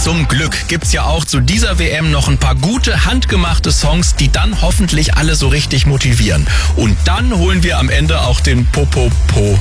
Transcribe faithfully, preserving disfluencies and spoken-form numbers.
Zum Glück gibt's ja auch zu dieser W M noch ein paar gute, handgemachte Songs, die dann hoffentlich alle so richtig motivieren. Und dann holen wir am Ende auch den Popopo